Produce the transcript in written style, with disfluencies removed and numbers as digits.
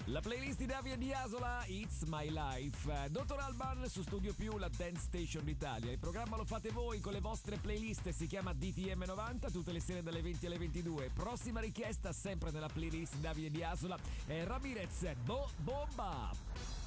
La playlist di Davide Di Asola, It's My Life. Dottor Alban su Studio Più, la Dance Station d'Italia. Il programma lo fate voi con le vostre playlist, si chiama DTM 90, tutte le sere dalle 20 alle 22. Prossima richiesta sempre nella playlist di Davide Di Asola è Ramirez, Bomba.